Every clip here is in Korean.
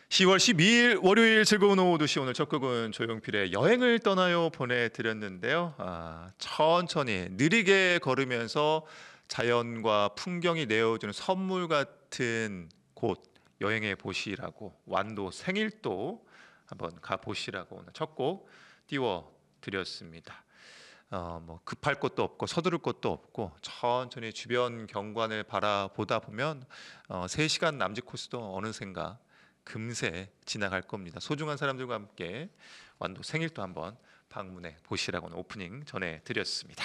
10월 12일 월요일 즐거운 오후 2시 오늘 첫 곡은 조용필의 여행을 떠나요 보내드렸는데요. 천천히 느리게 걸으면서 자연과 풍경이 내어주는 선물 같은 곳 여행해 보시라고 완도 생일도 한번 가 보시라고 오늘 첫 곡 띄워드렸습니다. 뭐 급할 것도 없고 서두를 것도 없고 천천히 주변 경관을 바라보다 보면 3시간 남짓 코스도 어느샌가 금세 지나갈 겁니다. 소중한 사람들과 함께 완도 생일도 한번 방문해 보시라고 오프닝 전해드렸습니다.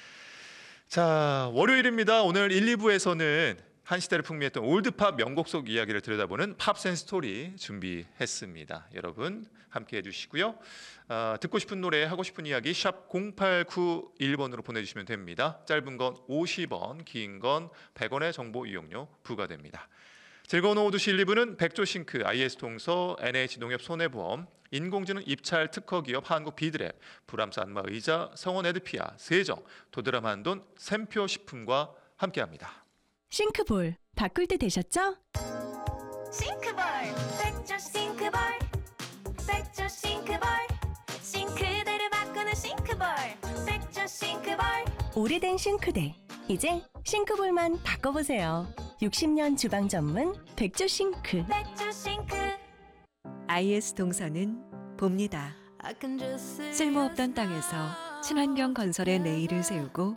자, 월요일입니다. 오늘 1, 2부에서는 한 시대를 풍미했던 올드팝 명곡 속 이야기를 들여다보는 팝센스토리 준비했습니다. 여러분 함께 해주시고요. 듣고 싶은 노래, 하고 싶은 이야기 샵 0891번으로 보내주시면 됩니다. 짧은 건 50원, 긴 건 100원의 정보 이용료 부과됩니다. 즐거운 오후 2시 1, 2부는 백조싱크, IS동서, NH농협 손해보험, 인공지능 입찰 특허기업 한국 비드랩, 브람스 안마의자, 성원 에드피아, 세정, 도드라만돈, 샘표식품과 함께합니다. 싱크볼 바꿀 때 되셨죠? 싱크볼 백조 싱크볼 백조 싱크볼 싱크대를 바꾸는 싱크볼 백조 싱크볼 오래된 싱크대 이제 싱크볼만 바꿔보세요. 60년 주방 전문 백조 싱크. 백조 싱크 IS 동서는 봅니다. 쓸모없던 땅에서 친환경 건설의 내일을 세우고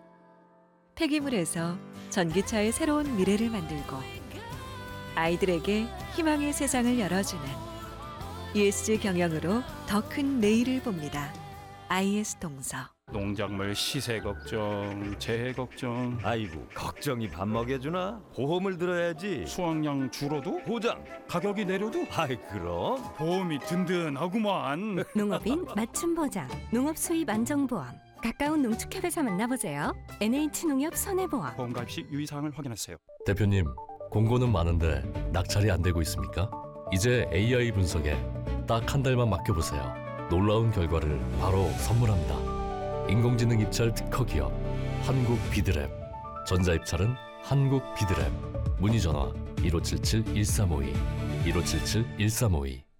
폐기물에서 전기차의 새로운 미래를 만들고 아이들에게 희망의 세상을 열어주는 ESG 경영으로 더 큰 내일을 봅니다. IS 동서. 농작물 시세 걱정, 재해 걱정, 아이고 걱정이 밥 먹여주나? 보험을 들어야지. 수확량 줄어도 보장. 가격이 내려도 아이 그럼. 보험이 든든하구만. 농업인 맞춤 보장, 농업 수입 안정보험. 가까운 농축협에서 만나보세요. NH농협 손해보험. 보험 가입 시 유의사항을 확인하세요. 대표님, 공고는 많은데 낙찰이 안 되고 있습니까? 이제 AI 분석에 딱 한 달만 맡겨보세요. 놀라운 결과를 바로 선물합니다. 인공지능 입찰 특허기업 한국 비드랩. 전자입찰은 한국 비드랩. 문의전화 1577-1352 1577-1352